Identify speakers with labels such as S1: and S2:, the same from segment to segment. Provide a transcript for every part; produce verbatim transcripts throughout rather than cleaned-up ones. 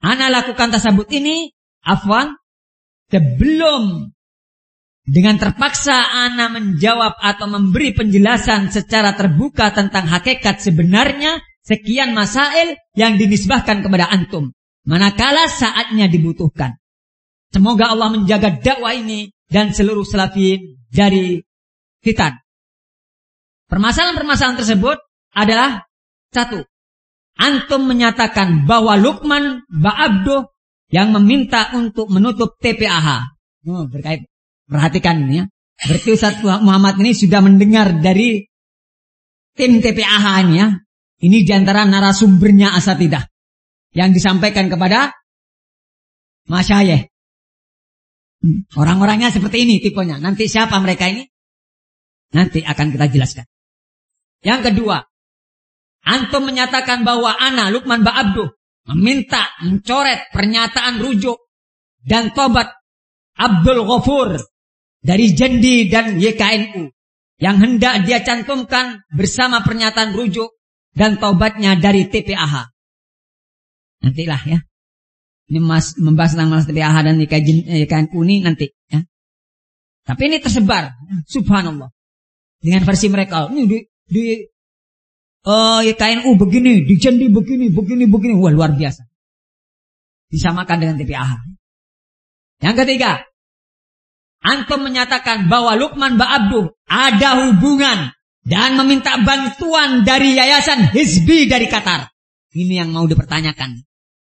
S1: Ana lakukan tasabut ini, afwan, sebelum dengan terpaksa ana menjawab atau memberi penjelasan secara terbuka tentang hakikat sebenarnya sekian masail yang dinisbahkan kepada antum, manakala saatnya dibutuhkan. Semoga Allah menjaga dakwah ini dan seluruh salafin dari fitan. Permasalahan-permasalahan tersebut adalah satu, antum menyatakan bahwa Luqman Ba'abduh yang meminta untuk menutup T P A H. Oh, berkait, perhatikan ini ya. Berarti Ustaz Muhammad ini sudah mendengar dari tim T P A H ini ya. Ini diantara narasumbernya asatidah yang disampaikan kepada masyayikh. Orang-orangnya seperti ini tipenya. Nanti siapa mereka ini? Nanti akan kita jelaskan. Yang kedua, antum menyatakan bahwa ana Luqman Ba'abduh meminta mencoret pernyataan rujuk dan tobat Abdul Ghafur dari Jendi dan Y K N U yang hendak dia cantumkan bersama pernyataan rujuk dan tobatnya dari T P A H. Nantilah ya. Ini mas, membahas tentang masalah T P A H dan Y K N U ini nanti ya. Tapi ini tersebar, subhanallah, dengan versi mereka. Ini di, di uh, Y K N U begini, di Jendi begini, begini, begini. Wah, luar biasa. Disamakan dengan T P A H. Yang ketiga, antum menyatakan bahwa Luqman Ba'abduh ada hubungan dan meminta bantuan dari Yayasan Hizbi dari Qatar. Ini yang mau dipertanyakan.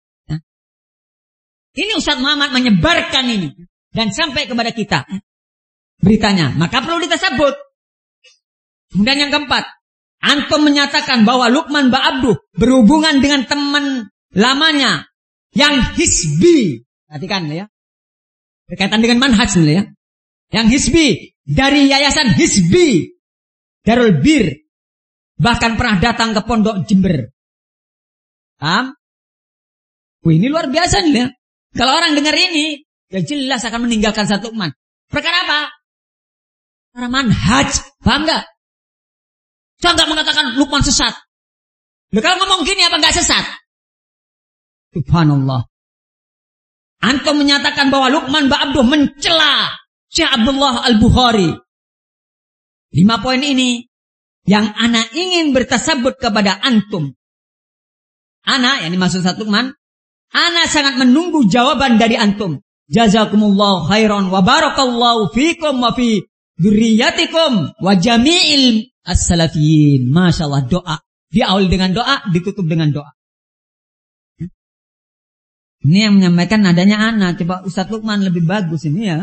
S1: Ini Ustaz Muhammad menyebarkan ini dan sampai kepada kita beritanya, maka perlu ditasabut. Kemudian yang keempat, antum menyatakan bahwa Luqman Ba'abduh berhubungan dengan teman lamanya yang Hizbi. Perhatikan ya, berkaitan dengan manhaj ya, yang Hizbi dari Yayasan Hizbi Darul Bir, bahkan pernah datang ke Pondok Jember. Paham? Wih, ini luar biasa nih ya. Kalau orang dengar ini, ya jelas akan meninggalkan satu Luqman. Perkara apa? Karena manhaj. Paham gak? Saya gak mengatakan Luqman sesat. Loh, kalau ngomong gini apa gak sesat? Subhanallah. Antum menyatakan bahwa Luqman Ba'abduh mencela Syekh Abdullah Al-Bukhari. Lima poin ini yang ana ingin bertasabut kepada antum. Ana, yang dimaksud satu Luqman, ana sangat menunggu jawaban dari antum. Jazakumullahu khairan wa barakallahu fikum wa fi dzurriyyatikum wa jami'il as-salafiyin. Masyaallah, doa. Diawali dengan doa, ditutup dengan doa. Ini yang menyampaikan nadanya ana. Coba Ustaz Luqman lebih bagus ini ya.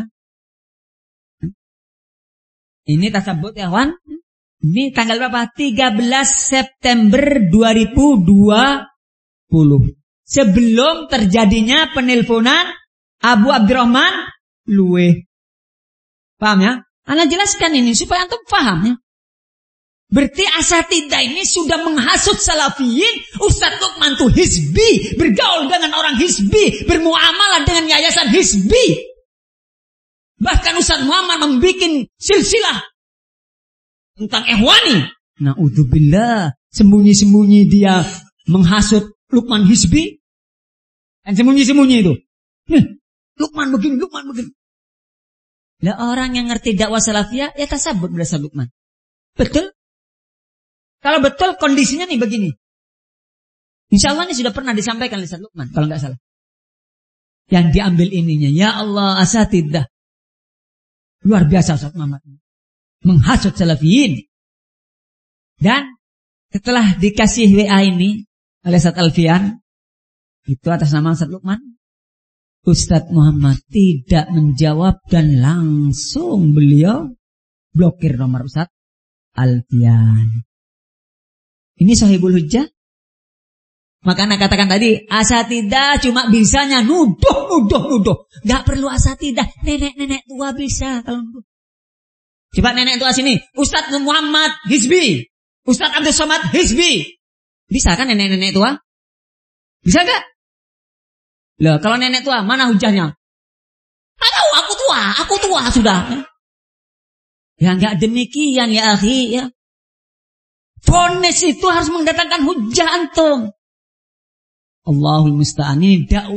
S1: Ini tasabut ya, Wan. Ini tanggal berapa? tiga belas September dua ribu dua puluh. Sebelum terjadinya penelponan Abu Abdurrahman Luwe. Paham ya? Ana jelaskan ini supaya antum paham ya. Berarti asatidah ini sudah menghasut salafiyin. Ustaz Luqman tuh Hizbi, bergaul dengan orang Hizbi, bermuamalah dengan yayasan Hizbi. Bahkan Ustaz Muhammad membuat silsilah tentang Ikhwani. Na'udzubillah, sembunyi-sembunyi dia menghasut Luqman Hizbi. Dan sembunyi-sembunyi itu. Nih, Luqman begini, Luqman begini. Lah orang yang ngerti dakwah salafiyah, ya tasabut berasa Luqman. Betul? Kalau betul kondisinya nih begini. Insya Allah ini sudah pernah disampaikan oleh Ustaz Luqman, kalau nggak salah. Yang diambil ininya, ya Allah asatidah. Luar biasa Ustaz Muhammad. Menghasut salafiyin. Dan setelah dikasih W A ini oleh Ustaz Alfian, itu atas nama Ustaz Luqman, Ustaz Muhammad tidak menjawab dan langsung beliau blokir nomor Ustaz Alfian. Ini Sahibul Hujjah. Maka anak katakan tadi, asatidah cuma bisanya nuduh, nuduh, nuduh. Gak perlu asatidah, nenek-nenek tua bisa kalau nuduh. Coba nenek tua sini, Ustaz Muhammad Hizbi, Ustaz Abdul Somad Hizbi. Bisa kan nenek-nenek tua? Bisa gak? Loh, kalau nenek tua, mana hujahnya? Tahu, aku tua, aku tua sudah. Ya enggak demikian ya akhi ya. Vonis itu harus mendatangkan hujah antum. Allahul musta'an. Ini dakwah